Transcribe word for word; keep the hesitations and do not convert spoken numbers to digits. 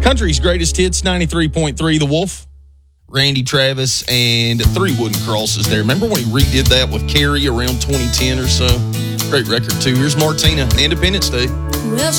Country's greatest hits, ninety-three point three, The Wolf. Randy Travis and Three Wooden Crosses there. Remember when he redid that with Carrie around twenty ten or so? Great record, too. Here's Martina, Independence Day. Well,